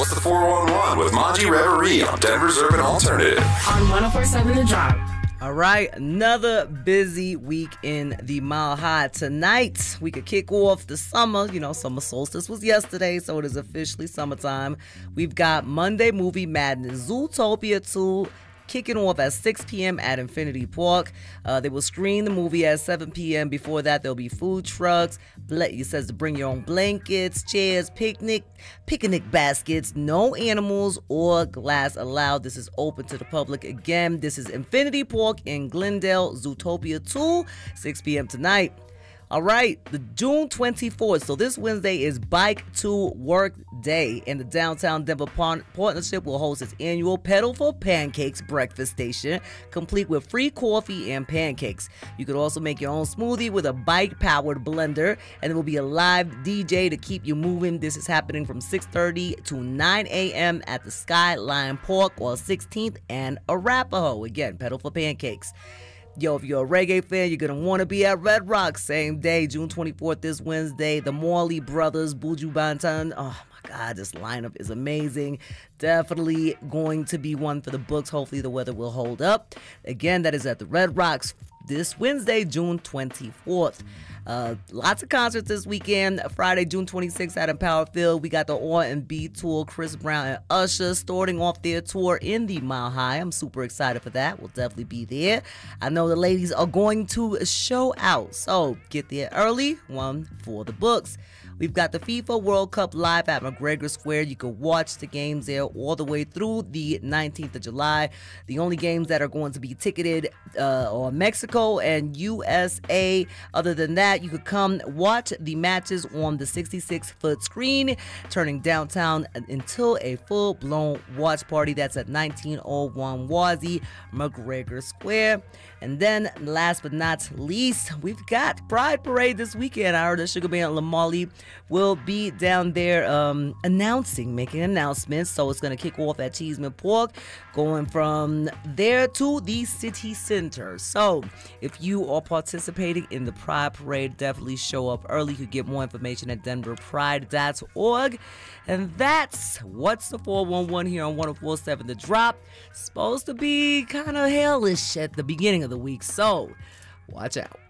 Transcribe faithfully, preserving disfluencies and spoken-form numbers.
What's the four one one with Monty Reverie on Denver's Urban Alternative. On one oh four point seven The Drop. All right, another busy week in the Mile High. Tonight, we could kick off the summer. You know, summer solstice was yesterday, so it is officially summertime. We've got Monday Movie Madness, Zootopia two, kicking off at six p.m. at Infinity Park. Uh, they will screen the movie at seven p.m. Before that, there'll be food trucks. It says to bring your own blankets, chairs, picnic, picnic baskets. No animals or glass allowed. This is open to the public. Again, this is Infinity Park in Glendale, Zootopia two, six p.m. tonight. All right, the June twenty-fourth, so this Wednesday is Bike to Work Day, and the Downtown Denver Partnership will host its annual Pedal for Pancakes breakfast station, complete with free coffee and pancakes. You could also make your own smoothie with a bike-powered blender, and there will be a live D J to keep you moving. This is happening from six thirty to nine a.m. at the Skyline Park on sixteenth and Arapahoe. Again, Pedal for Pancakes. Yo, if you're a reggae fan, you're going to want to be at Red Rock. Same day, June twenty-fourth, this Wednesday. The Morley Brothers, Buju Banton. Oh, my God, this lineup is amazing. Definitely going to be one for the books. Hopefully the weather will hold up. Again, that is at the Red Rocks this Wednesday, June twenty-fourth. Uh, lots of concerts this weekend. Friday, June twenty-sixth at Empower Field. We got the R and B tour, Chris Brown and Usher starting off their tour in the Mile High. I'm super excited for that. We'll definitely be there. I know the ladies are going to show out, so get there early, one for the books. We've got the FIFA World Cup live at McGregor Square. You can watch the games there all the way through the nineteenth of July. The only games that are going to be ticketed uh, are Mexico and U S A. Other than that, you could come watch the matches on the sixty-six foot screen, turning downtown until a full-blown watch party. That's at nineteen oh one Wazee, McGregor Square. And then, last but not least, we've got Pride Parade this weekend. I heard that Sugar Bear and Lamali will be down there um, announcing, making announcements. So it's going to kick off at Cheeseman Park, going from there to the city center. So if you are participating in the Pride Parade, definitely show up early. You can get more information at denver pride dot org. And that's What's the four one one here on one oh four point seven The Drop. Supposed to be kind of hellish at the beginning of the week, so watch out.